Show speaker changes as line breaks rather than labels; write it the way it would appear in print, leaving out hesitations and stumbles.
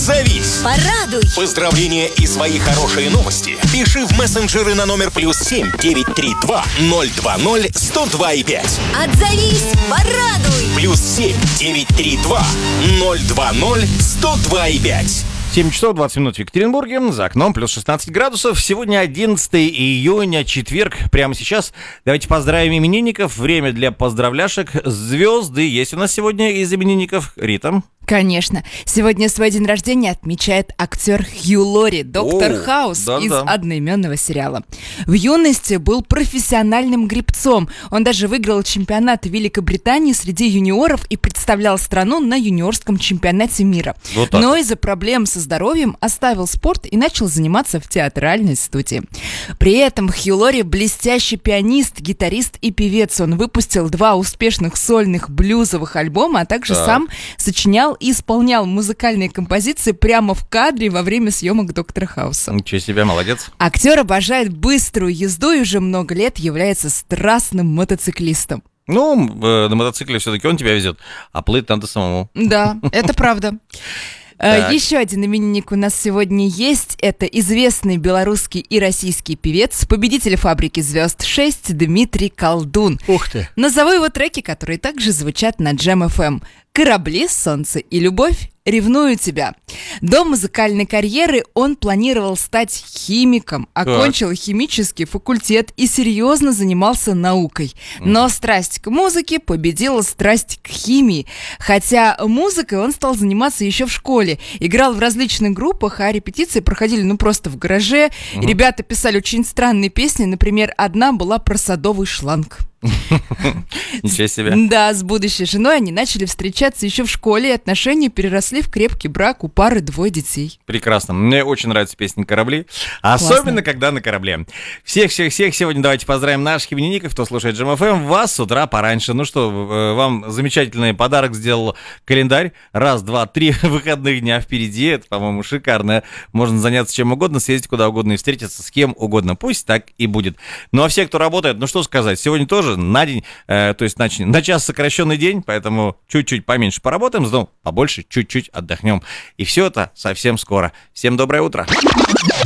Отзовись.
Порадуй.
Поздравления и свои хорошие новости пиши в мессенджеры на номер +7 932 020 102,5.
Отзовись. Порадуй.
+7 932 020 102,5.
7 часов 20 минут в Екатеринбурге, за окном плюс 16 градусов. Сегодня 11 июня, четверг. Прямо сейчас давайте поздравим именинников. Время для поздравляшек. Звезды есть у нас сегодня из именинников. Рита.
Конечно. Сегодня свой день рождения отмечает актер Хью Лори, доктор Хаус из одноименного сериала. В юности был профессиональным гребцом. Он даже выиграл чемпионат Великобритании среди юниоров и представлял страну на юниорском чемпионате мира. Но из-за проблем со здоровьем оставил спорт и начал заниматься в театральной студии. При этом Хью Лори блестящий пианист, гитарист и певец. Он выпустил 2 успешных сольных блюзовых альбома, а также сам сочинял и исполнял музыкальные композиции прямо в кадре во время съемок «Доктора Хауса».
Ничего себе, молодец.
Актер обожает быструю езду и уже много лет является страстным мотоциклистом.
Ну, на мотоцикле все-таки он тебя везет, а плыть надо самому.
Да, это правда. Еще один именинник у нас сегодня есть. Это известный белорусский и российский певец, победитель «Фабрики звезд 6» Дмитрий Колдун.
Ух ты!
Назову его треки, которые также звучат на Джем FM. «Корабли, солнце и любовь», «Ревную тебя». До музыкальной карьеры он планировал стать химиком, окончил химический факультет и серьезно занимался наукой. Но страсть к музыке победила страсть к химии. Хотя музыкой он стал заниматься еще в школе. Играл в различных группах, а репетиции проходили просто в гараже. Ребята писали очень странные песни. Например, одна была про садовый шланг.
Ничего себе.
Да, с будущей женой они начали встречаться еще в школе, и отношения переросли в крепкий брак, у пары 2 детей.
Прекрасно. Мне очень нравится песня «Корабли». Особенно, когда на корабле. Всех-всех-всех сегодня давайте поздравим наших именинников, кто слушает Джем FM. Вас с утра пораньше. Ну что, вам замечательный подарок сделал календарь. 1, 2, 3 выходных дня впереди. Это, по-моему, шикарно. Можно заняться чем угодно, съездить куда угодно и встретиться с кем угодно. Пусть так и будет. Ну а все, кто работает, ну что сказать, сегодня тоже на день, то есть на час сокращенный день, поэтому чуть-чуть поменьше поработаем, зато побольше чуть-чуть отдохнем. И все это совсем скоро. Всем доброе утро.